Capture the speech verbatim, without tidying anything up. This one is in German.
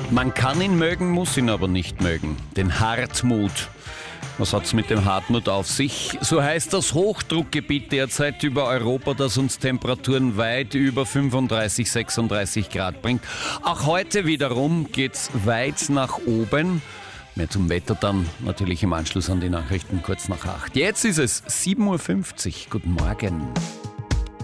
Man kann ihn mögen, muss ihn aber nicht mögen. Den Hartmut. Was hat's mit dem Hartmut auf sich? So heißt das Hochdruckgebiet derzeit über Europa, das uns Temperaturen weit über fünfunddreißig, sechsunddreißig Grad bringt. Auch heute wiederum geht's weit nach oben. Mehr zum Wetter dann natürlich im Anschluss an die Nachrichten kurz nach acht. Jetzt ist es sieben Uhr fünfzig. Guten Morgen.